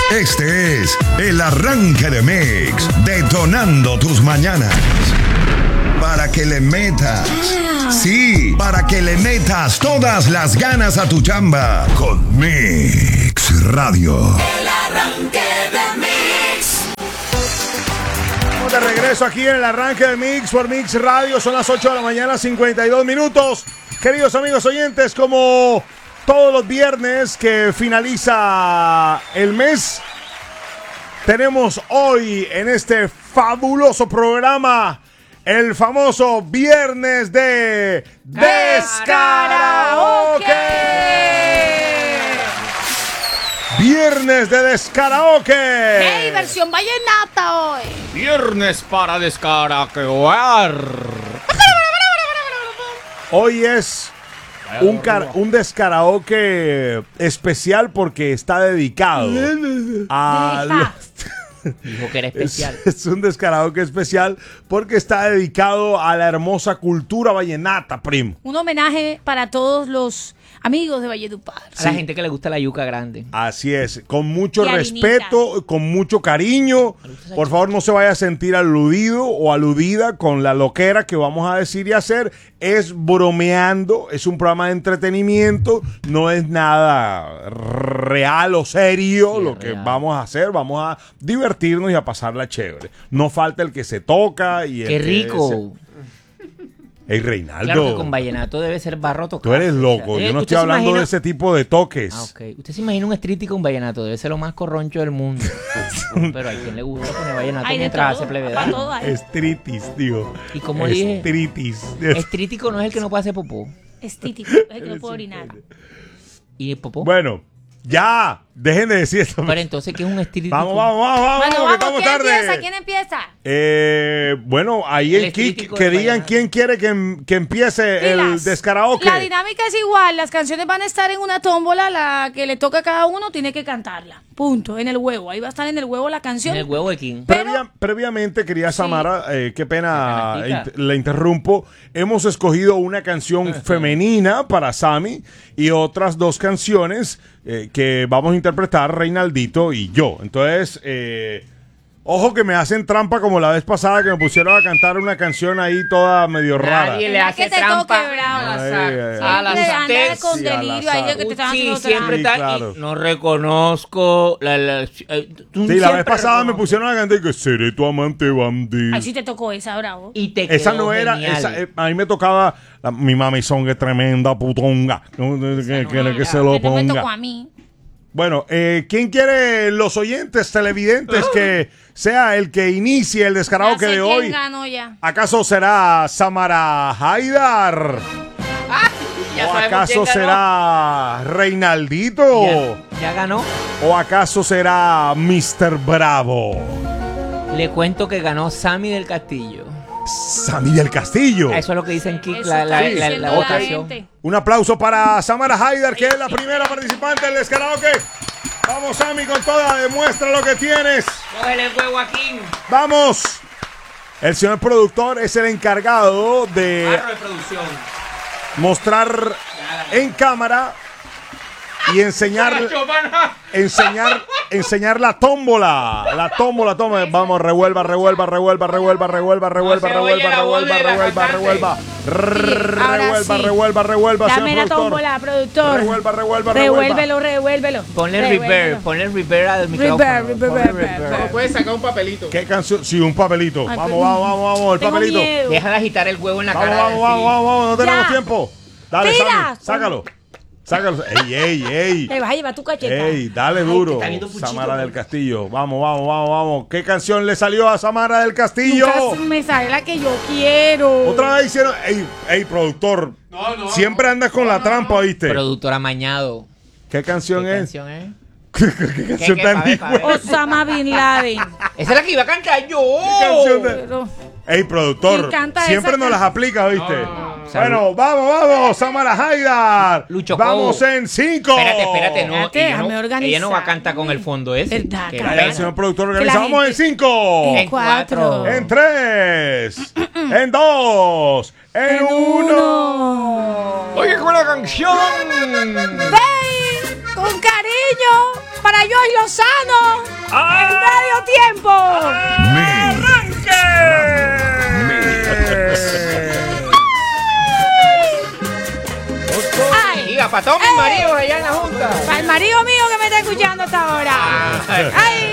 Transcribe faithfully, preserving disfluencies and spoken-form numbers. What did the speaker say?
Este es el arranque de Mix, detonando tus mañanas. Para que le metas, sí, para que le metas todas las ganas a tu chamba con Mix Radio. El arranque de Mix. Estamos de regreso aquí en el arranque de Mix por Mix Radio. Son las ocho de la mañana, cincuenta y dos minutos. Queridos amigos oyentes, como todos los viernes que finaliza el mes, tenemos hoy en este fabuloso programa el famoso Viernes de Descaraoke. Viernes de Descaraoke. ¡Hey, versión vallenata hoy! Viernes para descaraquear. Hoy es un, car- un descaraoke especial porque está dedicado a... los- Dijo que era especial. Es, es un descaraoke especial porque está dedicado a la hermosa cultura vallenata, primo. Un homenaje para todos los amigos de Valledupar. A la gente que le gusta la yuca grande. Así es, con mucho Y respeto, con mucho cariño. Por favor, no se vaya a sentir aludido o aludida con la loquera que vamos a decir y hacer. Es bromeando, es un programa de entretenimiento, no es nada real o serio Sí, lo es que real. vamos a hacer. Vamos a divertirnos y a pasarla chévere. No falta el que se toca y el ¡Qué que rico! se- Ey, Reinaldo. Claro que con vallenato debe ser barro Tú tocar. eres loco, yo no estoy hablando de ese tipo de toques. Ah, ok. Usted se imagina un street con vallenato, debe ser lo más corroncho del mundo. Pero a quien le gusta poner vallenato Hay de mientras todo, hace plevedad. para todo hay. Estritis, tío. Y como dije, Estritis. estrítico no es el que no puede hacer popó. Estítico, es el que no puedo orinar. ¿Y el popó? Bueno, ya, dejen de decir esto. Pero entonces, ¿qué es un estrítico? Vamos, vamos, vamos, vamos, Bueno, que vamos, estamos ¿quién tarde. empieza? ¿Quién empieza? Eh, bueno, ahí El el kick, estrítico que de digan vallenato. quién quiere que, em- que empiece el Pilas. descaraoke. La dinámica es igual, las canciones van a estar en una tómbola, la que le toca a cada uno tiene que cantarla. Punto, en el huevo. Ahí va a estar en el huevo la canción. En el huevo de King. Previa- previamente, quería Sí. Samara, eh, qué pena, Qué pena, int- la interrumpo. Hemos escogido una canción femenina para Sammy y otras dos canciones eh, que vamos a interpretar Reinaldito y yo. Entonces, eh, ojo que me hacen trampa como la vez pasada que me pusieron a cantar una canción ahí toda medio rara. Nadie le ¿Verdad hace que te trampa toque, bravo? al Ay, azar. ay, ay. A las Siempre anda seis. con Sí, al delirio ahí de que te están Sí, haciendo siempre trampa. está. Sí, claro. Y no reconozco. La, la, eh, tú Sí, la vez siempre pasada me reconoces. pusieron a cantar que seré tu amante bandido. Ahí sí te tocó esa, bravo. Y te Esa quedó no era, genial. esa, eh, a mí me tocaba, la- mi mami son que tremenda putonga, ¿no? que, que- que se lo Pero me tocó ponga. a mí. Bueno, eh, ¿quién quiere los oyentes televidentes que sea el que inicie el Ya descaraoke sé de quién hoy? ganó ya. ¿Acaso será Samara Haidar? Ya ¿O sabemos acaso quién ganó. será Reinaldito? Ya, ya ganó. ¿O acaso será mister Bravo? Le cuento que ganó Sammy del Castillo. Sammy del Castillo. Eso es lo que dicen Kik, Eso la, la, está la, diciendo la la votación. gente. Un aplauso para Samara Haidar, que es la primera participante del descaraoke. Vamos, Sammy, con toda, demuestra lo que tienes. Cógele el huevo a King. Vamos. El señor productor es el encargado de Barro de producción. mostrar en cámara y enseñar, enseñar, enseñar la tómbola. La tómbola, tómbola. Vamos, revuelva, revuelva, revuelva, revuelva, revuelva, revuelva, se oye revuelva, la voz revuelva, de la revuelva, cantante. revuelva. ahora Revuelva, sí. revuelva, revuelva, Dame señor la productor. tómbola, productor. Revuelva, revuelva, Revuélvelo, revuélvelo. Ponle Revuélvelo. reverb, ponle reverb al micrófono. Reverb, reverb, Ponle reverb, reverb. reverb. Puedes sacar un papelito. ¿Qué canción? Sí, un papelito. Ay, Vamos, pero- vamos, vamos, vamos, el Tengo papelito. miedo. Deja de agitar el huevo en la Vamos, cara. vamos, vamos, vamos, vamos, no tenemos Ya. tiempo. Dale, Tira. Sammy, sácalo. Sácalo. Ey, ey, ey. Te vas a llevar tu cacheta. Ey, dale Ay, duro. te está viendo Puchito, Samara pues. del Castillo. Vamos, vamos, vamos, vamos. ¿Qué canción le salió a Samara del Castillo? Nunca me sale la que yo quiero. Otra vez hicieron. Ey, ey, productor. No, no. Siempre andas con la trampa, ¿viste? Productor amañado. ¿Qué canción ¿Qué es? canción es? ¿Qué canción qué? tan Pa' ver, pa' ver. hijo- Osama Bin Laden. Esa es la que iba a cantar yo. canción de- Pero- Ey, productor. Me encanta Siempre esa nos las can- aplica, ¿viste? No. Bueno, vamos, vamos, Samara Haidar. Lucho Vamos Cobo. en cinco. Espérate, espérate, no. Espérate, ella, déjame no organizar. ella no va a cantar con el fondo ese. Verdad, Qué cara. Vaya, pena. señor productor, Que la organizamos en gente- cinco. En En cuatro. cuatro. En tres. En dos. En, En uno. Oye, con la canción. ¡Ven! ¡Con cariño! ¡Para yo! Eloy Lozano. ¡Ah! En medio tiempo. ¡Arranque! Ay. Diga, para todos mis maridos allá en la junta. Para el marido mío que me está escuchando hasta ahora. Ay.